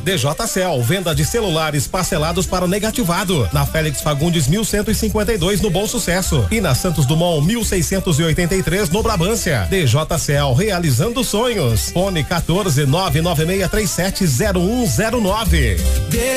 DJCell, venda de celulares parcelados para o negativado. Na Félix Fagundes 1152 no Bom Sucesso e na Santos Dumont 1683 no Brabância. DJCell, realizando sonhos. Fone 14 996370109.